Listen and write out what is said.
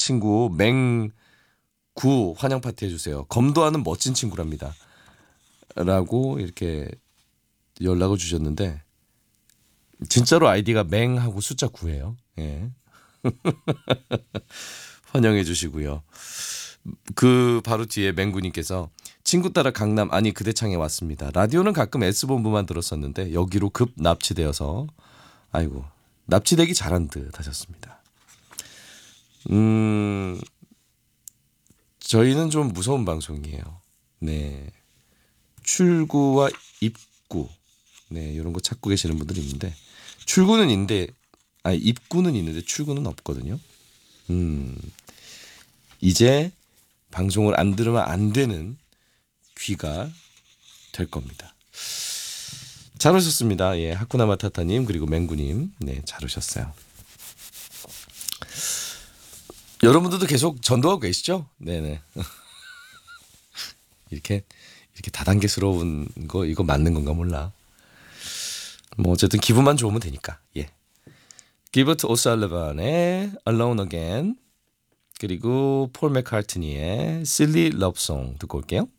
친구 맹구 환영 파티 해주세요. 검도하는 멋진 친구랍니다. 라고 이렇게 연락을 주셨는데 진짜로 아이디가 맹하고 숫자 9예요. 예. 환영해 주시고요. 그 바로 뒤에 맹구님께서 친구 따라 강남 아니 그대창에 왔습니다. 라디오는 가끔 S본부만 들었었는데 여기로 급 납치되어서 아이고 납치되기 잘한 듯 하셨습니다. 저희는 좀 무서운 방송이에요. 네. 출구와 입구 네 이런 거 찾고 계시는 분들이 있는데 출구는 있는데 아니 입구는 있는데 출구는 없거든요. 이제 방송을 안 들으면 안 되는 귀가 될 겁니다. 잘 오셨습니다. 예, 하쿠나 마타타님 그리고 맹구님 네, 잘 오셨어요. 여러분들도 계속 전도하고 계시죠? 네네. 이렇게 다단계스러운 거 이거 맞는 건가 몰라. 뭐 어쨌든 기분만 좋으면 되니까. 예. 기버트 오살리반의 Alone Again 그리고 폴 맥카트니의 Silly Love Song 듣고 올게요.